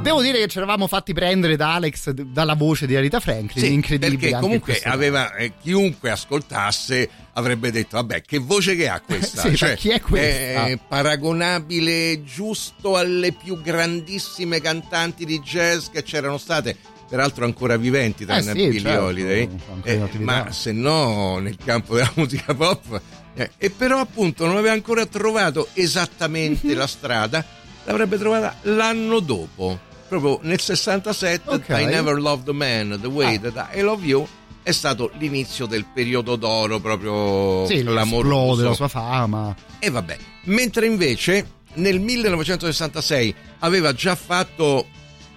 Devo dire che ci eravamo fatti prendere da Alex dalla voce di Aretha Franklin, sì, incredibile. Perché comunque aveva chiunque ascoltasse avrebbe detto vabbè, che voce che ha questa? sì, cioè, chi è questa? È paragonabile giusto alle più grandissime cantanti di jazz che c'erano state, peraltro ancora viventi, tranne Billie certo, Holiday, ma se no nel campo della musica pop, e però appunto non aveva ancora trovato esattamente la strada, l'avrebbe trovata l'anno dopo, proprio nel 67. Okay. I Never Loved a Man the Way That I Love You è stato l'inizio del periodo d'oro, proprio clamoroso della sua fama. E vabbè, mentre invece nel 1966 aveva già fatto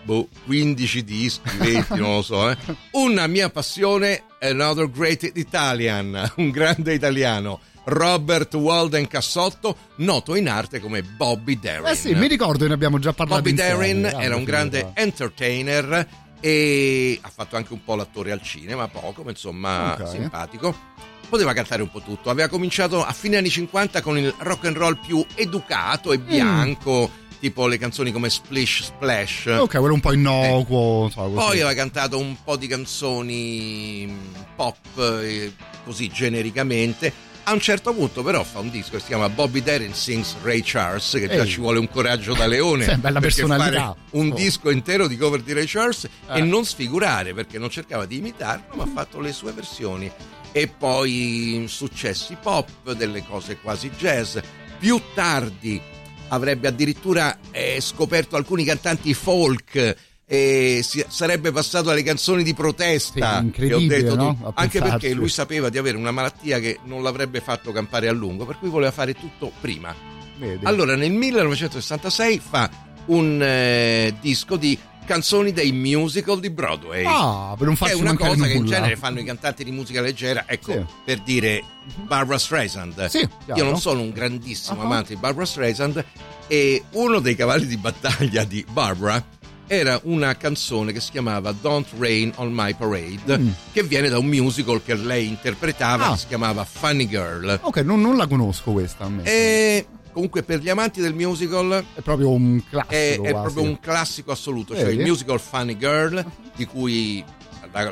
15 dischi, 20, non lo so, Una mia passione, Another Great Italian, un grande italiano, Robert Walden Cassotto, noto in arte come Bobby Darin. Sì, mi ricordo, ne abbiamo già parlato. Bobby Darin era un grande entertainer e ha fatto anche un po' l'attore al cinema, poco, ma insomma simpatico. Poteva cantare un po' tutto. Aveva cominciato a fine anni 50 con il rock and roll più educato e bianco, tipo le canzoni come Splish Splash. Ok, quello un po' innocuo. Poi aveva cantato un po' di canzoni pop, così genericamente. A un certo punto però fa un disco che si chiama Bobby Darin Sings Ray Charles, che già ci vuole un coraggio da leone. Sì, bella personalità. Fare un disco intero di cover di Ray Charles e non sfigurare, perché non cercava di imitarlo, ma ha fatto le sue versioni. E poi successi pop, delle cose quasi jazz. Più tardi avrebbe addirittura scoperto alcuni cantanti folk e sarebbe passato alle canzoni di protesta, che ho detto, no? Anche perché lui sapeva di avere una malattia che non l'avrebbe fatto campare a lungo, per cui voleva fare tutto prima. Vedi. Allora nel 1966 fa un disco di canzoni dei musical di Broadway, per non farsi è una cosa che in nulla. genere fanno i cantanti di musica leggera, ecco, per dire Barbra Streisand. Io non sono un grandissimo amante di Barbra Streisand, e uno dei cavalli di battaglia di Barbra era una canzone che si chiamava Don't Rain on My Parade, che viene da un musical che lei interpretava, che si chiamava Funny Girl. Ok, non la conosco questa. E comunque per gli amanti del musical è proprio un classico. È proprio un classico assoluto, cioè il musical Funny Girl, di cui